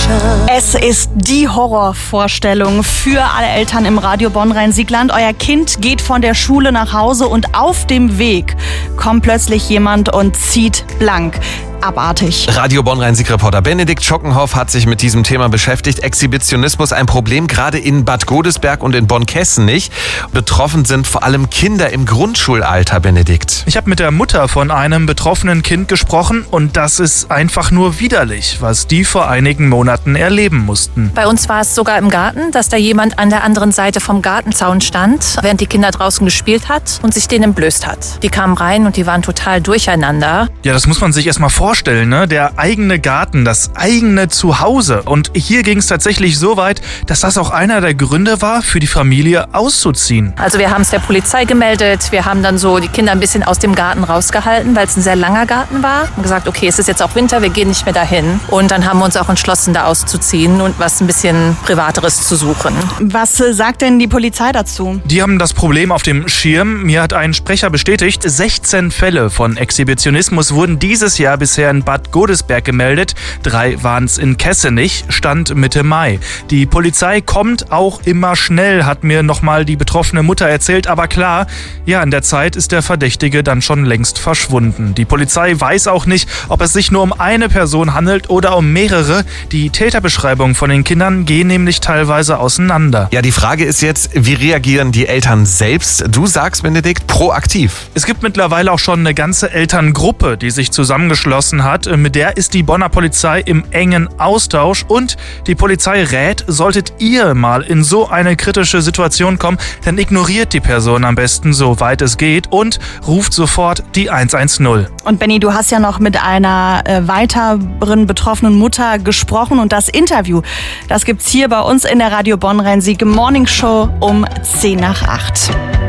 Es ist die Horrorvorstellung für alle Eltern im Radio Bonn-Rhein-Siegland. Euer Kind geht von der Schule nach Hause und auf dem Weg kommt plötzlich jemand und zieht blank. Abartig. Radio Bonn-Rhein-Sieg-Reporter Benedikt Schockenhoff hat sich mit diesem Thema beschäftigt. Exhibitionismus ein Problem, gerade in Bad Godesberg und in Bonn-Kessenich. Betroffen sind vor allem Kinder im Grundschulalter, Benedikt. Ich habe mit der Mutter von einem betroffenen Kind gesprochen und das ist einfach nur widerlich, was die vor einigen Monaten erleben mussten. Bei uns war es sogar im Garten, dass da jemand an der anderen Seite vom Gartenzaun stand, während die Kinder draußen gespielt hat und sich denen entblößt hat. Die kamen rein und die waren total durcheinander. Ja, das muss man sich erstmal vorstellen, ne? Der eigene Garten, das eigene Zuhause. Und hier ging es tatsächlich so weit, dass das auch einer der Gründe war, für die Familie auszuziehen. Also wir haben es der Polizei gemeldet, wir haben dann so die Kinder ein bisschen aus dem Garten rausgehalten, weil es ein sehr langer Garten war. Und gesagt, okay, es ist jetzt auch Winter, wir gehen nicht mehr dahin. Und dann haben wir uns auch entschlossen, da auszuziehen und was ein bisschen Privateres zu suchen. Was sagt denn die Polizei dazu? Die haben das Problem auf dem Schirm. Mir hat ein Sprecher bestätigt, 16 Fälle von Exhibitionismus wurden dieses Jahr bisher in Bad Godesberg gemeldet. 3 waren es in Kessenich, Stand Mitte Mai. Die Polizei kommt auch immer schnell, hat mir nochmal die betroffene Mutter erzählt. Aber klar, ja, in der Zeit ist der Verdächtige dann schon längst verschwunden. Die Polizei weiß auch nicht, ob es sich nur um eine Person handelt oder um mehrere. Die Täterbeschreibungen von den Kindern gehen nämlich teilweise auseinander. Ja, die Frage ist jetzt, wie reagieren die Eltern selbst? Du sagst, Benedikt, proaktiv. Es gibt mittlerweile auch schon eine ganze Elterngruppe, die sich zusammengeschlossen hat. Mit der ist die Bonner Polizei im engen Austausch und die Polizei rät, solltet ihr mal in so eine kritische Situation kommen, dann ignoriert die Person am besten, soweit es geht und ruft sofort die 110. Und Benni, du hast ja noch mit einer weiteren betroffenen Mutter gesprochen und das Interview, das gibt's hier bei uns in der Radio Bonn-Rhein-Sieg Morning Show um 7:50.